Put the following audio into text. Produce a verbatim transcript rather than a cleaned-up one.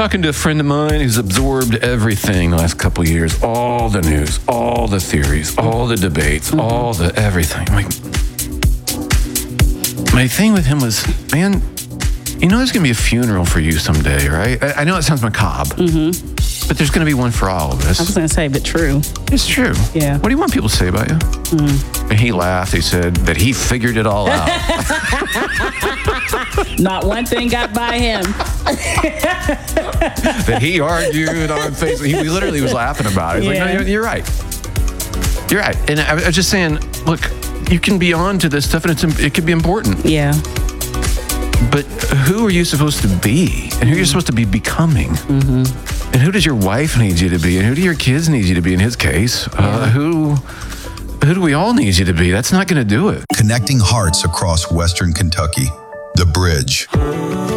talking to a friend of mine who's absorbed everything the last couple of years, all the news, all the theories, all the debates, mm-hmm. all the everything. I'm like, my thing with him was, man, you know there's going to be a funeral for you someday, right? I, I know it sounds macabre, mm-hmm. but there's going to be one for all of us. I was going to say, but true. It's true. Yeah. What do you want people to say about you? Mm. And he laughed. He said that he figured it all out. Not one thing got by him. That he argued on Facebook. He literally was laughing about it. He's yeah. like, no, you're, you're right. You're right. And I, I was just saying, look, you can be on to this stuff and it's, it can be important. Yeah. But who are you supposed to be? And who are you supposed to be becoming? Mm-hmm. And who does your wife need you to be? And who do your kids need you to be in his case? Yeah. Uh, who who do we all need you to be? That's not going to do it. Connecting hearts across Western Kentucky. The Bridge.